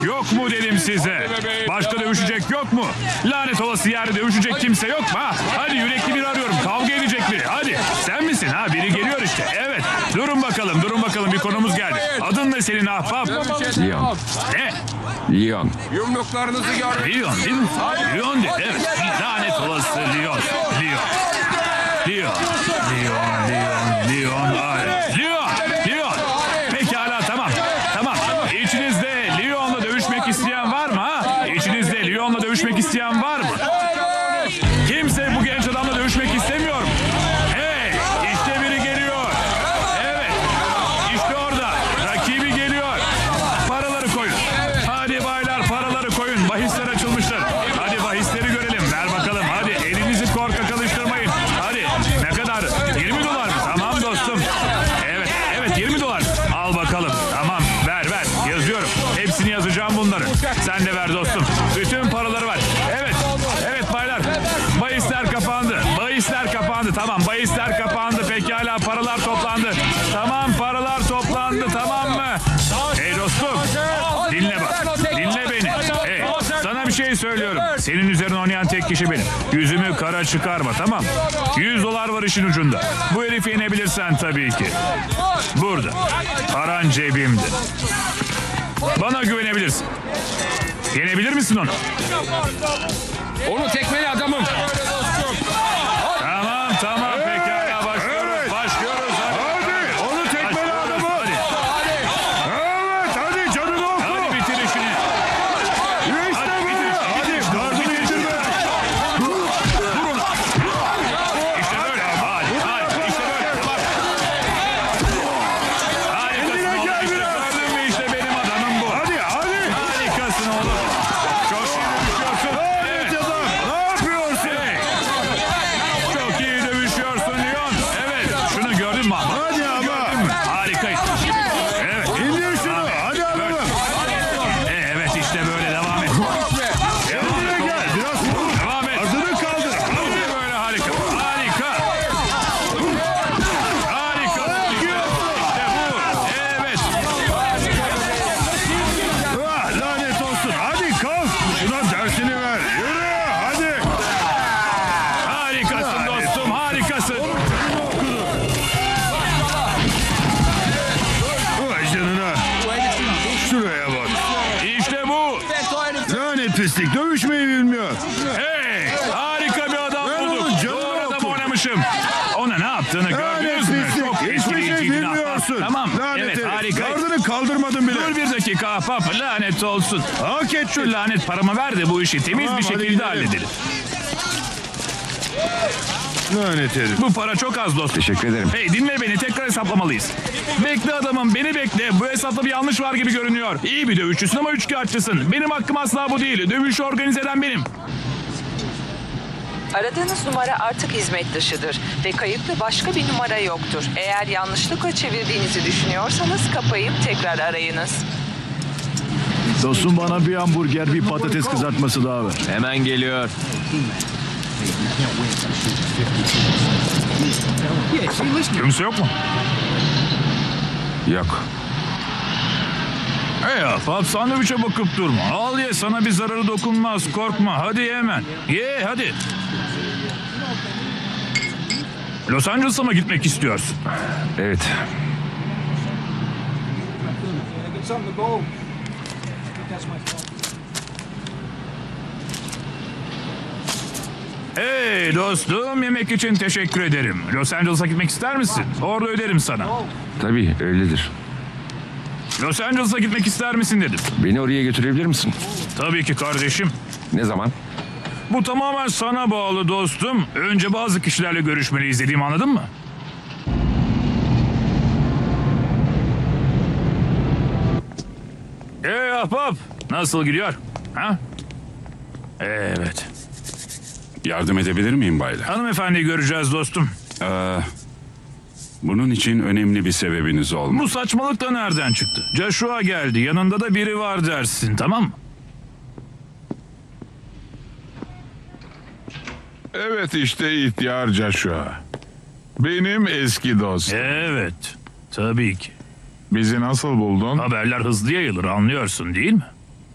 Yok mu dedim size? Başka dövüşecek yok mu? Lanet olası yerde dövüşecek kimse yok mu? Ha? Hadi yürekli biri arıyorum. Kavga edecek biri. Hadi. Sen misin ha? Biri geliyor işte. Evet. Durun bakalım. Durun bakalım. Bir konumuz geldi. Adın ne senin ahbap? Leon. Ne? Leon. Yumruklarınızı gör. Leon değil mi? Leon değil. Evet. Lanet olası Leon. Leon. Leon. Leon. Leon. Leon. Hayır. Leon. Leon. Pekala tamam. Tamam. İçinizde Leon'la dövüşmek isteyen var mı ha? İçinizde Leon'la dövüşmek isteyen var mı? Kimse bu genç adamla dövüşmek istemiyor mu? Hey! İşte biri geliyor. Evet. İşte orada. Rakibi geliyor. Paraları koyun. Hadi baylar paraları koyun. Bahisler açılmıştır. Hadi bahisleri görelim. Ver bakalım. Hadi elinizi korkak alıştırmayın. Hadi. Ne kadar? 20 dolar mı? Tamam dostum. Evet. Evet 20 dolar. Al bakalım. Tamam. Ver. Yazıyorum. Hepsini yazacağım bunları. Sen de ver dostum. Bütün paraları ver. Evet. Evet baylar. Bahisler kapandı. Bahisler kapandı. Tamam. Bahisler kapandı. Pekala paralar toplandı. Tamam paralar toplandı. Tamam mı? Hey dostum. Dinle bak. Dinle beni. Hey. Sana bir şey söylüyorum. Senin üzerine oynayan tek kişi benim. Yüzümü kara çıkarma tamam. 100 dolar var işin ucunda. Bu herifi yenebilirsen tabii ki. Burada. Paran cebimde. Bana güvenebilirsin. Yenebilir misin onu? Onu tekmeli adamım. Tamam pekala başlıyoruz. Başlıyoruz hadi. Hadi onu tekmeli adamı. Hadi. Evet hadi canını oku. Hadi bitir işini. İşte böyle. Hadi gardını indirme. İşte böyle. Hadi. İşte böyle. Harikasın oğlum. gel İşte biraz. gördün mü işte benim adamım bu. Hadi. Harikasın oğlum. Çok iyi dövüşüyorsun. Evet adam. Ne yapıyorsun? Hey. Çok iyi dövüşüyorsun Leon. Evet. Şunu gördün mü ama? Hadi ama. Harikayız. Evet. İndir şunu. Hadi adamım. Evet işte böyle devam et. Kendine gel. Biraz vur. Devam et. Adını kaldır. İşte böyle harika. Harika. İşte bu. Evet. Ah, lanet olsun. Hadi kalk. Şuna dersini ver. Yürü. Hadi. Harikasın dostum. Harikasın. Vay canına. Şuraya bak. İşte bu. Lanet pislik. Dövüşmeyi bilmiyor. Hey. Harika bir adam Ben bulduk. onun canını Doğru adam okur. oynamışım. Ona ne yaptığını Lanet gördünüz mü? pislik. Çok Hiçbir şey etkileyici bilmiyorsun. Tamam. Lanet Evet herif. harika. Gardını kaldırmadın bile. Dur bir dakika ahbap. Lanet olsun. Hak et Şu lanet paramı ver de bu işi temiz Tamam, bir hadi şekilde gidelim. halledelim. Lanet herif. Bu para çok az dostum. Teşekkür ederim. Hey dinle beni tekrar hesaplamalıyız. Bekle adamım beni bekle. Bu hesapta bir yanlış var gibi görünüyor. İyi bir dövüşçüsün ama üçkağıtçısın. Benim hakkım asla bu değil. Dövüşü organize eden benim. Aradığınız numara artık hizmet dışıdır ve kayıtlı başka bir numara yoktur. Eğer yanlışlıkla çevirdiğinizi düşünüyorsanız kapayıp tekrar arayınız. Dostum bana bir hamburger, bir patates kızartması daha ver. Hemen geliyor. Kimse yok mu? Yok. Hey ahbap sandviçe bakıp durma. Al ye sana bir zararı dokunmaz. Korkma hadi ye hemen. Ye hadi. Los Angeles'a mı gitmek istiyorsun? Evet. Hey dostum yemek için teşekkür ederim. Los Angeles'a gitmek ister misin? Orada öderim sana. Tabii öyledir. Los Angeles'a gitmek ister misin dedim. Beni oraya götürebilir misin? Tabii ki kardeşim. Ne zaman? Bu tamamen sana bağlı dostum. Önce bazı kişilerle görüşmeliyiz dediğimi anladın mı? Ahbap nasıl gidiyor? Ha? Evet. Yardım edebilir miyim baylar? Hanımefendiyi göreceğiz dostum. Bunun için önemli bir sebebiniz olmalı. Bu saçmalık da nereden çıktı? Joshua geldi. Yanında da biri var dersin tamam mı? Evet işte ihtiyar Joshua. Benim eski dostum. Evet. Tabii ki. Bizi nasıl buldun? Haberler hızlı yayılır anlıyorsun değil mi?